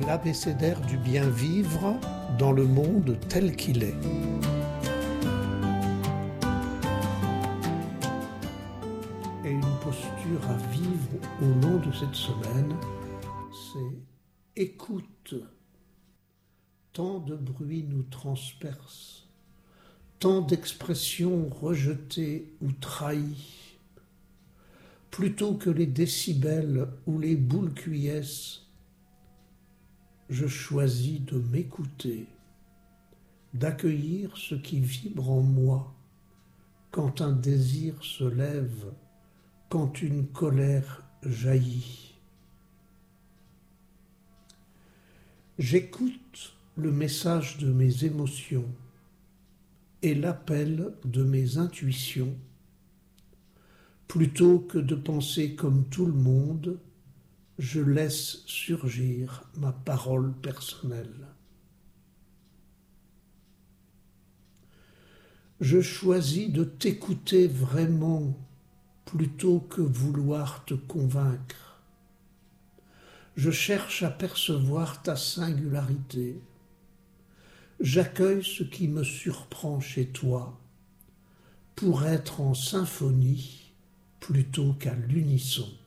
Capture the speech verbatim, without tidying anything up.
L'abécédaire du bien vivre dans le monde tel qu'il est. Et une posture à vivre au long de cette semaine, c'est écoute. Tant de bruit nous transperce, tant d'expressions rejetées ou trahies. Plutôt que les décibels ou les boules cuillesses, je choisis de m'écouter, d'accueillir ce qui vibre en moi quand un désir se lève, quand une colère jaillit. J'écoute le message de mes émotions et l'appel de mes intuitions, plutôt que de penser comme tout le monde. Je laisse surgir ma parole personnelle. Je choisis de t'écouter vraiment plutôt que vouloir te convaincre. Je cherche à percevoir ta singularité. J'accueille ce qui me surprend chez toi pour être en symphonie plutôt qu'à l'unisson.